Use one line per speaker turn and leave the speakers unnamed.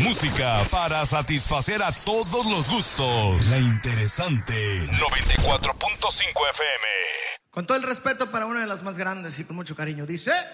música para satisfacer a todos los gustos. La interesante 94.5 FM.
Con todo el respeto para una de las más grandes y con mucho cariño, dice...